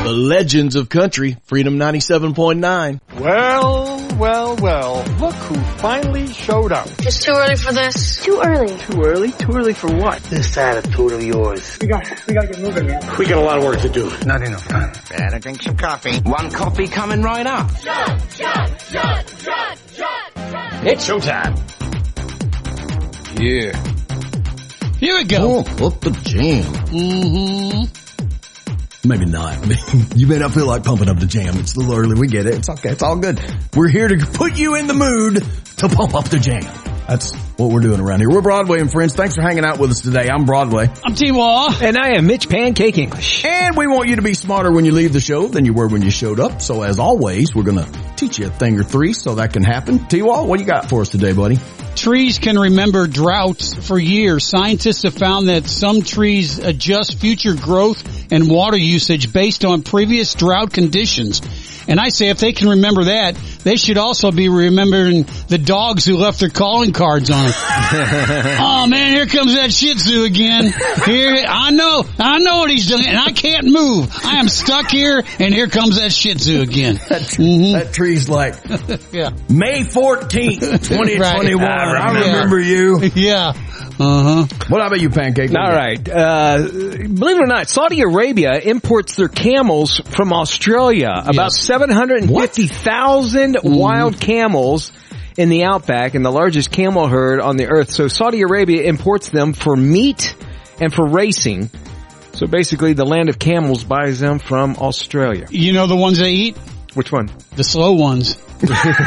The legends of country, Freedom 97.9. Well, look who finally showed up. It's too early for this. Too early. Too early? Too early for what? This attitude of yours. We gotta get moving, man. We got a lot of work to do. Not enough time. Better drink some coffee. One coffee coming right up. Shut. It's showtime. Yeah. Here we go. Oh, up the jam. Mm-hmm. Maybe not. I mean, you may not feel like pumping up the jam. It's a little early. We get it. It's okay. It's all good. We're here to put you in the mood to pump up the jam. That's what we're doing around here. We're Broadway and Friends. Thanks for hanging out with us today. I'm Broadway. I'm T-Wall. And I am Mitch Pancake English. And we want you to be smarter when you leave the show than you were when you showed up. So as always, we're going to teach you a thing or three so that can happen. T-Wall, what you got for us today, buddy? Trees can remember droughts for years. Scientists have found that some trees adjust future growth and water usage based on previous drought conditions. And I say if they can remember that, they should also be remembering the dogs who left their calling cards on them. Oh man, here comes that Shih Tzu again. Here, I know what he's doing, and I can't move. I am stuck here, and here comes that Shih Tzu again. That tree's like, yeah. May 14th, 2021. Right. I remember you. Yeah. Uh-huh. What about you, Pancake? All right. Believe it or not, Saudi Arabia imports their camels from Australia. Yes. About 750,000 wild camels in the outback and the largest camel herd on the earth. So Saudi Arabia imports them for meat and for racing. So basically the land of camels buys them from Australia. You know the ones they eat? Which one? The slow ones. You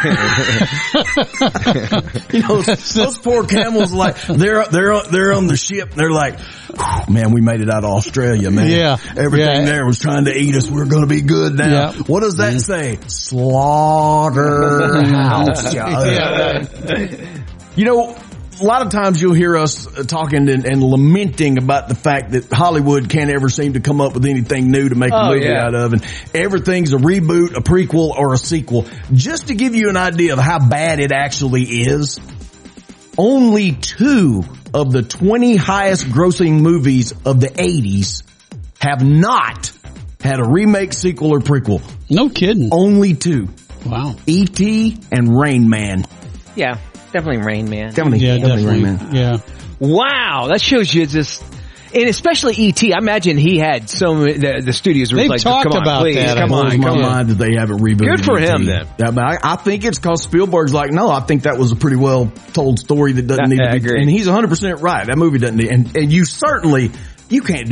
know, those poor camels, like, they're on the ship. They're like, man, we made it out of Australia, man. Yeah. Everything there was trying to eat us. We're going to be good now. Yeah. What does that say? Slaughterhouse. Yeah. You know, a lot of times you'll hear us talking and lamenting about the fact that Hollywood can't ever seem to come up with anything new to make a movie out of, and everything's a reboot, a prequel, or a sequel. Just to give you an idea of how bad it actually is, only 2 of the 20 highest grossing movies of the 80s have not had a remake, sequel, or prequel. No kidding. Only 2. Wow. E.T. and Rain Man. Yeah. Definitely Rain Man. Definitely Rain Man. Yeah. Wow, that shows you just, and especially E.T. I imagine he had the studios were They've like, talked come on, about please, that. come on. My mind that they haven't rebooted. Good for him, E.T. then. I think it's because Spielberg's like, no, I think that was a pretty well told story that doesn't need to be. Agree. And he's 100% right. That movie doesn't need, and you can't